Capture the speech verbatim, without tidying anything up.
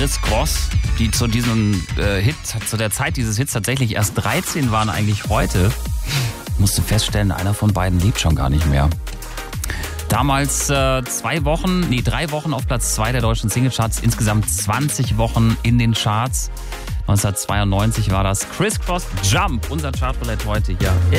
Chris Cross, die zu diesem äh, Hit, zu der Zeit dieses Hits tatsächlich erst dreizehn waren, eigentlich heute, musste feststellen, einer von beiden lebt schon gar nicht mehr. Damals äh, zwei Wochen, nee, drei Wochen auf Platz zwei der deutschen Singlecharts, insgesamt zwanzig Wochen in den Charts. neunzehnhundertzweiundneunzig war das Chris Cross Jump, unser Chartballett heute hier.